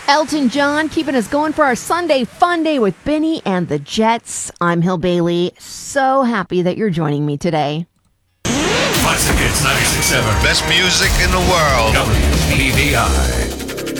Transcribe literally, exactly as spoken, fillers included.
Elton John keeping us going for our Sunday fun day with Benny and the Jets. I'm Hill Bailey. So happy that you're joining me today. Classic Hits ninety-six point seven. Best music in the world. W P V I.